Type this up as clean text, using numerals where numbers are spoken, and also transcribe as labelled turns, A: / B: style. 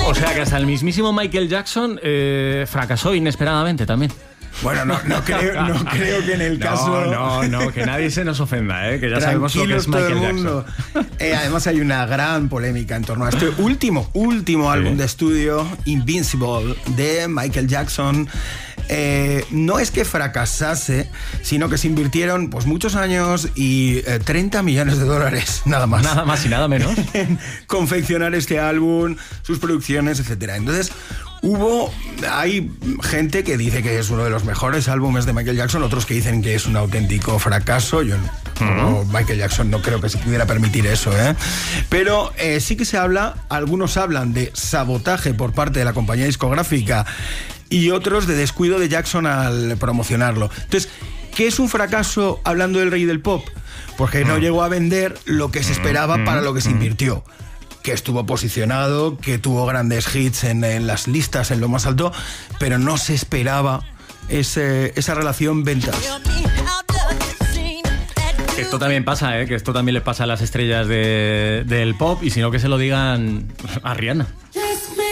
A: O sea que hasta el mismísimo Michael Jackson fracasó inesperadamente también.
B: Bueno, no creo que en el caso...
A: No, que nadie se nos ofenda, que ya sabemos lo que es Michael Jackson.
B: Además hay una gran polémica en torno a este último álbum de estudio, Invincible, de Michael Jackson. No es que fracasase, sino que se invirtieron pues muchos años y $30 millones, nada más.
A: Nada más y nada menos.
B: En confeccionar este álbum, sus producciones, etcétera. Entonces, hay gente que dice que es uno de los mejores álbumes de Michael Jackson, otros que dicen que es un auténtico fracaso. Yo Michael Jackson no creo que se pudiera permitir eso, pero sí que algunos hablan de sabotaje por parte de la compañía discográfica y otros de descuido de Jackson al promocionarlo. Entonces, ¿qué es un fracaso hablando del rey del pop? Porque no llegó a vender lo que se esperaba para lo que se invirtió. Que estuvo posicionado, que tuvo grandes hits en las listas, en lo más alto, pero no se esperaba esa relación ventas.
A: Esto también pasa, que esto también le pasa a las estrellas del pop, y si no, que se lo digan a Rihanna.